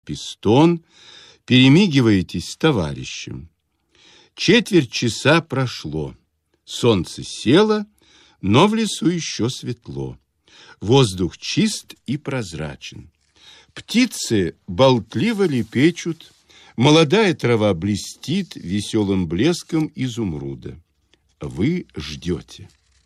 пистон, перемигиваетесь с товарищем. Четверть часа прошло. Солнце село, но в лесу еще светло. Воздух чист и прозрачен. Птицы болтливо лепечут, молодая трава блестит веселым блеском изумруда. Вы ждете.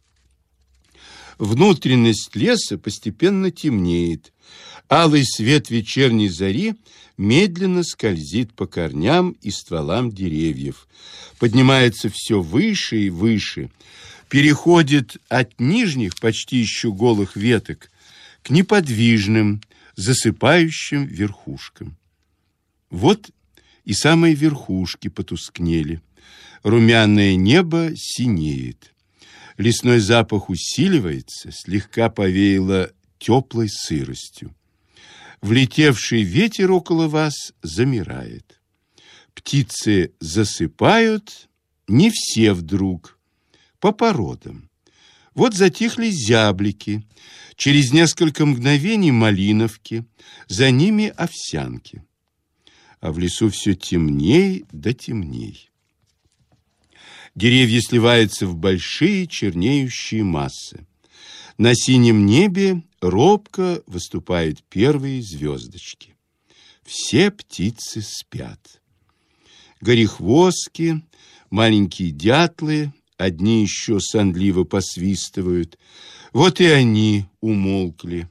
Внутренность леса постепенно темнеет. Алый свет вечерней зари медленно скользит по корням и стволам деревьев, поднимается все выше и выше, переходит от нижних, почти еще голых веток к неподвижным, засыпающим верхушкам. Вот и самые верхушки потускнели. Румяное небо синеет. Лесной запах усиливается, слегка повеяло теплой сыростью. Влетевший ветер около вас замирает. Птицы засыпают, не все вдруг, по породам. Вот затихли зяблики, через несколько мгновений малиновки, за ними овсянки. А в лесу все темней да темней. Деревья сливаются в большие чернеющие массы. На синем небе робко выступают первые звездочки. Все птицы спят. Горехвостки, маленькие дятлы, одни еще сонливо посвистывают. Вот и они умолкли.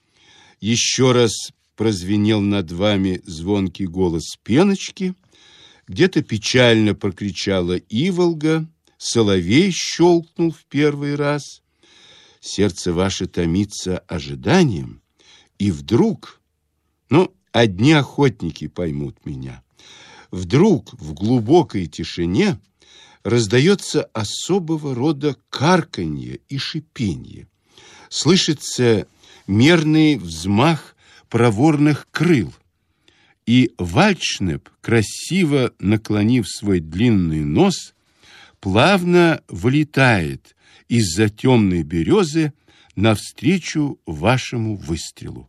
Еще раз прозвенел над вами звонкий голос пеночки. Где-то печально прокричала иволга, соловей щелкнул в первый раз. Сердце ваше томится ожиданием, и вдруг, одни охотники поймут меня, вдруг в глубокой тишине раздается особого рода карканье и шипенье. Слышится мерный взмах проворных крыл. И вальдшнеп, красиво наклонив свой длинный нос, плавно вылетает из-за темной березы навстречу вашему выстрелу.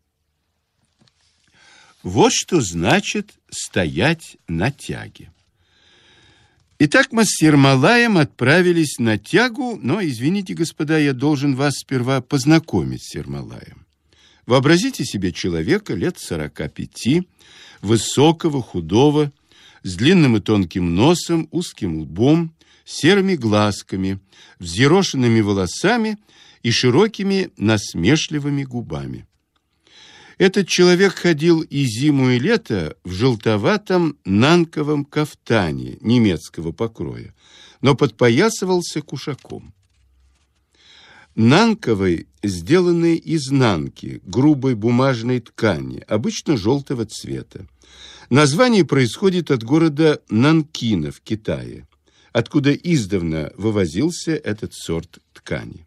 Вот что значит стоять на тяге. Итак, мы с Ермолаем отправились на тягу, но, извините, господа, я должен вас сперва познакомить с Ермолаем. Вообразите себе человека лет 45, высокого, худого, с длинным и тонким носом, узким лбом, серыми глазками, взъерошенными волосами и широкими насмешливыми губами. Этот человек ходил и зиму, и лето в желтоватом нанковом кафтане немецкого покроя, но подпоясывался кушаком. Нанковый, сделанный из нанки, грубой бумажной ткани, обычно желтого цвета. Название происходит от города Нанкина в Китае, откуда издавна вывозился этот сорт ткани.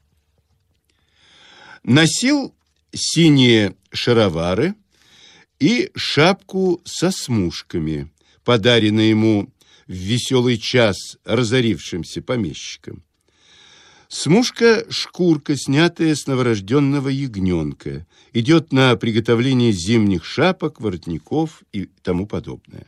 Носил синие шаровары и шапку со смушками, подаренную ему в веселый час разорившимся помещикам. Смушка – шкурка, снятая с новорожденного ягненка, идет на приготовление зимних шапок, воротников и тому подобное.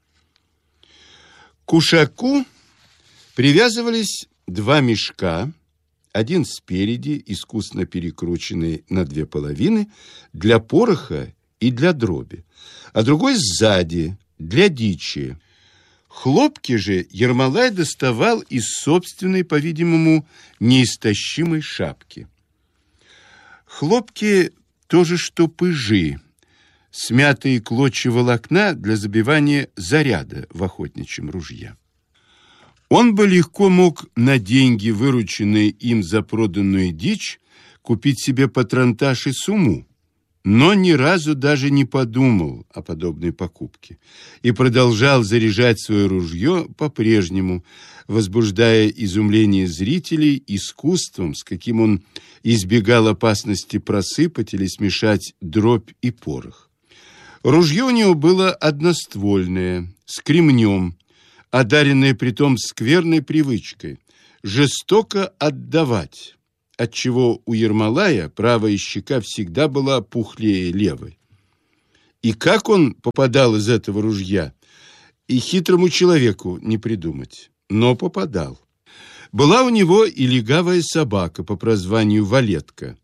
К кушаку привязывались два мешка, один спереди, искусно перекрученный на две половины, для пороха и для дроби, а другой сзади, для дичи. Хлопки же Ермолай доставал из собственной, по-видимому, неистощимой шапки. Хлопки тоже что пыжи, смятые клочья волокна для забивания заряда в охотничьем ружье. Он бы легко мог на деньги, вырученные им за проданную дичь, купить себе патронтаж и сумму, но ни разу даже не подумал о подобной покупке и продолжал заряжать свое ружье по-прежнему, возбуждая изумление зрителей искусством, с каким он избегал опасности просыпать или смешать дробь и порох. Ружье у него было одноствольное, с кремнем, одаренное притом скверной привычкой жестоко отдавать, отчего у Ермолая правая щека всегда была пухлее левой. И как он попадал из этого ружья, и хитрому человеку не придумать, но попадал. Была у него и легавая собака по прозванию Валетка.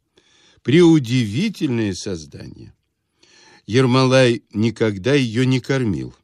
Преудивительное создание. Ермолай никогда ее не кормил.